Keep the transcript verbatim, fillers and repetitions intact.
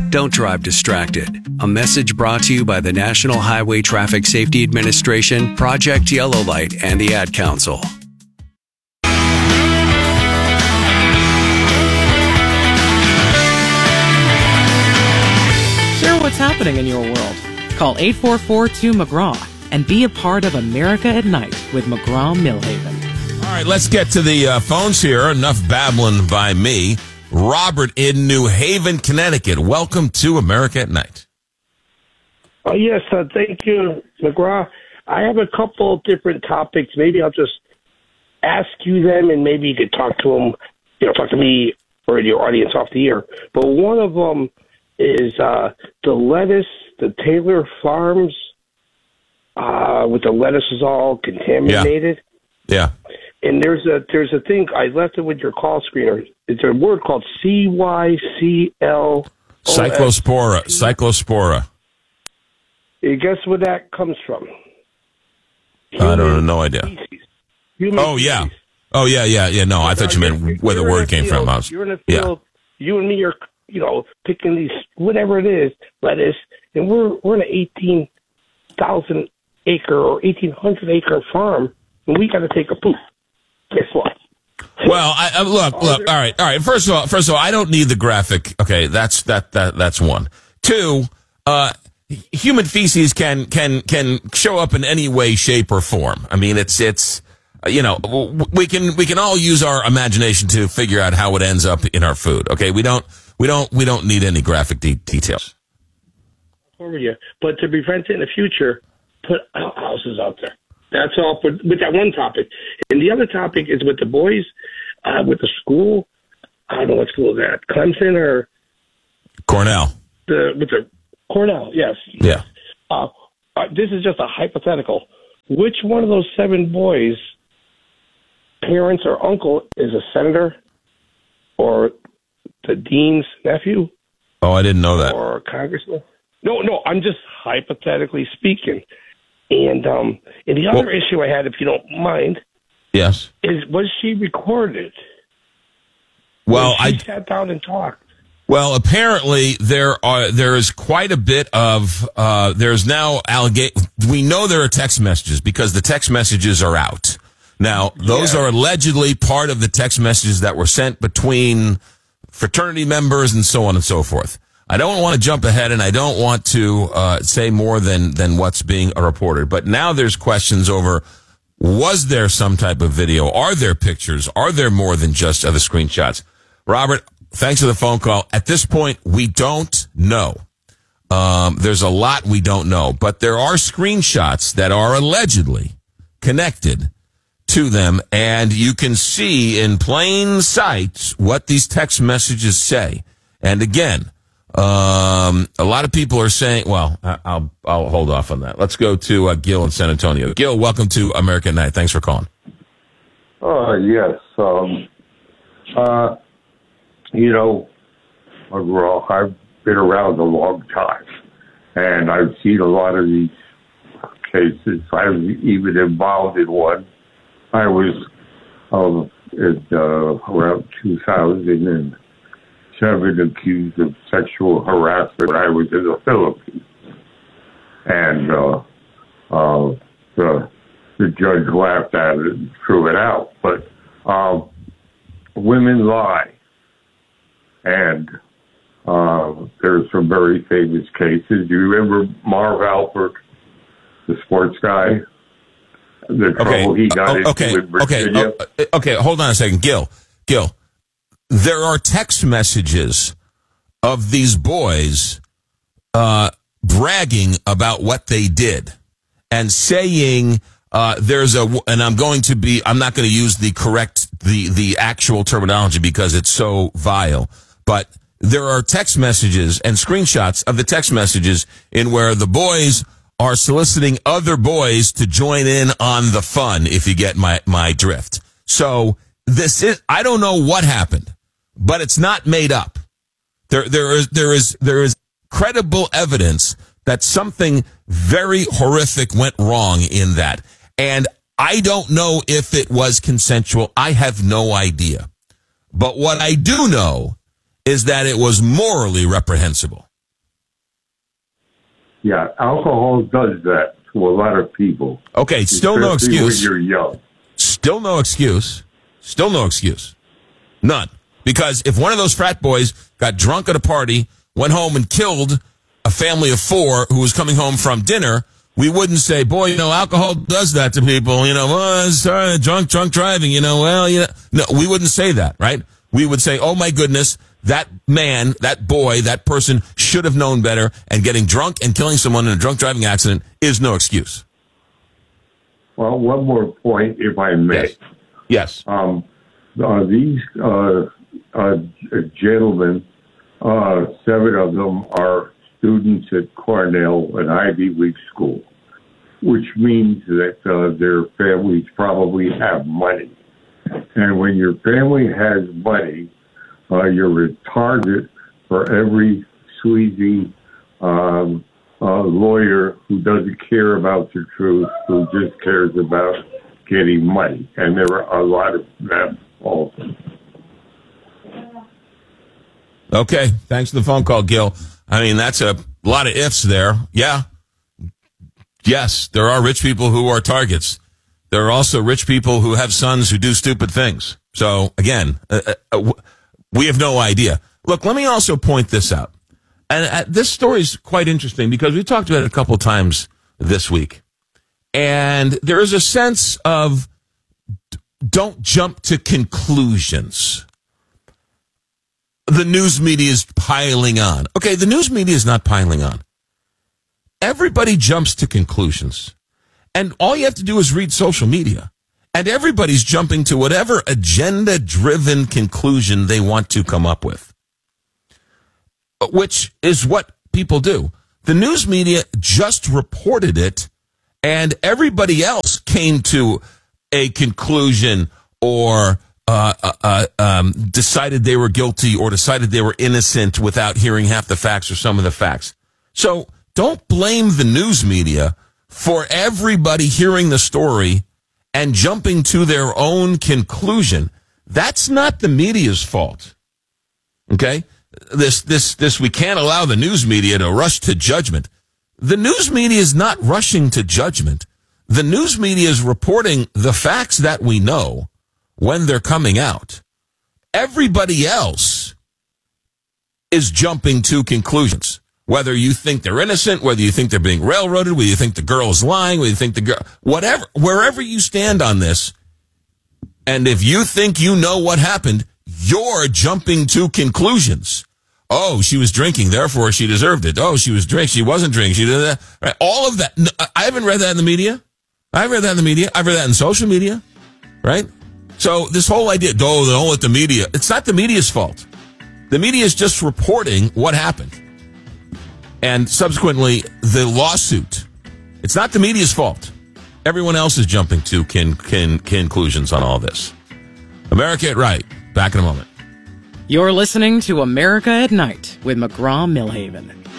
Don't drive distracted. A message brought to you by the National Highway Traffic Safety Administration, Project Yellow Light, and the Ad Council. Share what's happening in your world. Call eight four four two McGraw and be a part of America at Night with McGraw-Millhaven. All right, let's get to the uh, phones here. Enough babbling by me. Robert in New Haven, Connecticut. Welcome to America at Night. Oh, yes, uh, thank you, McGraw. I have a couple of different topics. Maybe I'll just ask you them, and maybe you could talk to them, you know, talk to me or your audience off the air. But one of them is uh, the lettuce, the Taylor Farms, uh, with the lettuce is all contaminated. Yeah. yeah. And there's a there's a thing, I left it with your call screener. It's a word called C Y C L. Cyclospora. Cyclospora. You guess where that comes from? Human I don't know. No idea. Oh, yeah. Species. Oh, yeah, yeah, yeah. No, I thought you meant where the word came field, from. I was, you're in a field. Yeah. You and me are, you know, picking these, whatever it is, lettuce, and we're we're in an eighteen thousand acre or eighteen hundred acre farm, and we got to take a poop. Guess what? Well, I, I, look, look. All right, all right. First of all, first of all, I don't need the graphic. Okay, that's that that that's one. Two, uh, human feces can can can show up in any way, shape, or form. I mean, it's it's you know we can we can all use our imagination to figure out how it ends up in our food. Okay, we don't we don't we don't need any graphic de- details. Over you, but to prevent it in the future, put houses out there. That's all for, with that one topic. And the other topic is with the boys, uh, with the school. I don't know what school is that, Clemson or Cornell. The with the Cornell, yes. Yeah. Uh, uh, this is just a hypothetical. Which one of those seven boys' parents or uncle is a senator, or the dean's nephew? Oh, I didn't know that. Or a congressman? No, no. I'm just hypothetically speaking. And um, and the other well, issue I had, if you don't mind, yes, is was she recorded? Well, she I sat down and talked. Well, apparently there are there is quite a bit of uh, there's now allegate. We know there are text messages because the text messages are out now. Those yeah. are allegedly part of the text messages that were sent between fraternity members and so on and so forth. I don't want to jump ahead, and I don't want to uh, say more than, than what's being reported. But now there's questions over, was there some type of video? Are there pictures? Are there more than just other screenshots? Robert, thanks for the phone call. At this point, we don't know. Um, there's a lot we don't know. But there are screenshots that are allegedly connected to them, and you can see in plain sight what these text messages say. And again, Um, a lot of people are saying, well, I'll, I'll hold off on that. Let's go to uh, Gil in San Antonio. Gil, welcome to American Night. Thanks for calling. Uh, yes. Um, uh, you know, I've been around a long time, and I've seen a lot of these cases. I was even involved in one. I was, um, in, uh, around two thousand and seven accused of sexual harassment when I was in the Philippines. And uh, uh, the, the judge laughed at it and threw it out. But uh, women lie. And uh, there's some very famous cases. Do you remember Marv Alpert, the sports guy? The trouble okay. he got uh, into okay. with Virginia? Okay. Uh, okay, hold on a second. Gil, Gil. There are text messages of these boys uh, bragging about what they did and saying uh, there's a, and I'm going to be, I'm not going to use the correct, the, the actual terminology because it's so vile, but there are text messages and screenshots of the text messages in where the boys are soliciting other boys to join in on the fun, if you get my, my drift. So this is, I don't know what happened, but it's not made up. There, there is, there is, there is credible evidence that something very horrific went wrong in that. And I don't know if it was consensual. I have no idea. But what I do know is that it was morally reprehensible. Yeah, alcohol does that to a lot of people. Okay, still no especially excuse. When you're young. Still no excuse. Still no excuse. None. Because if one of those frat boys got drunk at a party, went home and killed a family of four who was coming home from dinner, we wouldn't say, boy, you know, alcohol does that to people. You know, oh, sorry, drunk, drunk driving, you know, well, you know. No, we wouldn't say that, right? We would say, oh, my goodness, that man, that boy, that person should have known better, and getting drunk and killing someone in a drunk driving accident is no excuse. Well, one more point, if I may. Yes. Yes. Um, uh, these uh, uh, gentlemen, uh, seven of them are students at Cornell, an Ivy League school, which means that uh, their families probably have money. And when your family has money, uh, you're a target for every sleazy um, uh, lawyer who doesn't care about the truth, who just cares about getting money. And there are a lot of them also. Okay. Thanks for the phone call, Gil. I mean, that's a lot of ifs there. Yeah. Yes, there are rich people who are targets. There are also rich people who have sons who do stupid things. So, again, uh, uh, we have no idea. Look, let me also point this out. And uh, this story is quite interesting because we talked about it a couple of times this week. And there is a sense of d- don't jump to conclusions. The news media is piling on. Okay, the news media is not piling on. Everybody jumps to conclusions. And all you have to do is read social media. And everybody's jumping to whatever agenda-driven conclusion they want to come up with, which is what people do. The news media just reported it, and everybody else came to a conclusion or uh, uh, um, decided they were guilty or decided they were innocent without hearing half the facts or some of the facts. So don't blame the news media for everybody hearing the story and jumping to their own conclusion. That's not the media's fault. Okay? This, this, this, we can't allow the news media to rush to judgment. The news media is not rushing to judgment. The news media is reporting the facts that we know when they're coming out. Everybody else is jumping to conclusions. Whether you think they're innocent, whether you think they're being railroaded, whether you think the girl is lying, whether you think the girl, whatever, wherever you stand on this, and if you think you know what happened, you're jumping to conclusions. Oh, she was drinking, therefore she deserved it. Oh, she was drinking, she wasn't drinking, she did that. Right? All of that. I haven't read that in the media. I've read that in the media. I've read that in social media. Right? So this whole idea, oh, don't let the media, it's not the media's fault. The media is just reporting what happened. And subsequently, the lawsuit. It's not the media's fault. Everyone else is jumping to can, can, conclusions on all this. America at Right. Back in a moment. You're listening to America at Night with McGraw-Milhaven.